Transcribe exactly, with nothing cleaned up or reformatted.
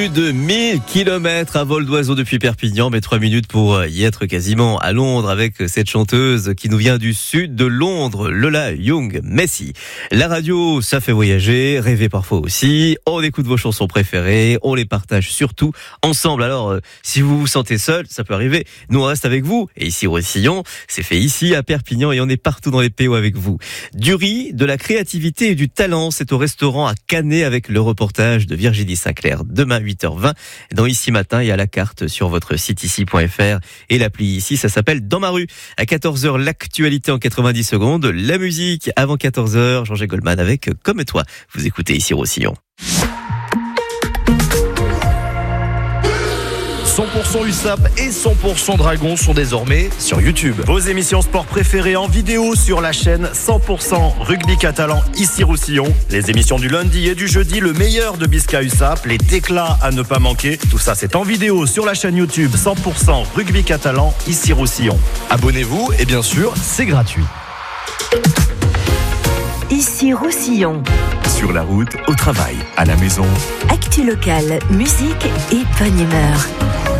Plus de mille kilomètres à vol d'oiseau depuis Perpignan, mais trois minutes pour y être quasiment à Londres avec cette chanteuse qui nous vient du sud de Londres, Lola Young-Messi. La radio, ça fait voyager, rêver parfois aussi. On écoute vos chansons préférées, on les partage surtout ensemble. Alors, euh, si vous vous sentez seul, ça peut arriver. Nous, on reste avec vous. Et ici, Roussillon, c'est fait ici à Perpignan et on est partout dans les P O avec vous. Du riz, de la créativité et du talent, c'est au restaurant à Canet avec le reportage de Virginie Sinclair. Demain, huit heures vingt, dans Ici Matin, il y a la carte sur votre site ici point f r et l'appli ici, ça s'appelle Dans ma rue. À quatorze heures, l'actualité en quatre-vingt-dix secondes, la musique avant quatorze heures, Jean-Jacques Goldman avec Comme toi. Vous écoutez ici Roussillon. cent pour cent U S A P et cent pour cent Dragon sont désormais sur YouTube. Vos émissions sport préférées en vidéo sur la chaîne cent pour cent Rugby Catalan ici Roussillon. Les émissions du lundi et du jeudi, le meilleur de Bisca U S A P, les déclats à ne pas manquer. Tout ça c'est en vidéo sur la chaîne YouTube cent pour cent Rugby Catalan ici Roussillon. Abonnez-vous et bien sûr c'est gratuit. Ici Roussillon. Sur la route, au travail, à la maison. Actu locale, musique et bonne humeur.